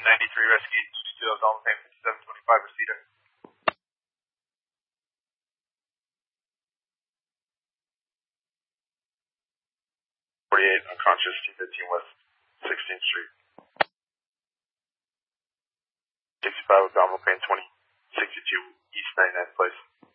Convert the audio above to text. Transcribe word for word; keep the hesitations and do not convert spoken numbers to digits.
ninety-three rescue two of all payment seven twenty-five receiver. forty-eight unconscious, T fifteen West sixteenth Street. sixty-five abdominal pain, twenty sixty-two East ninety-ninth Place.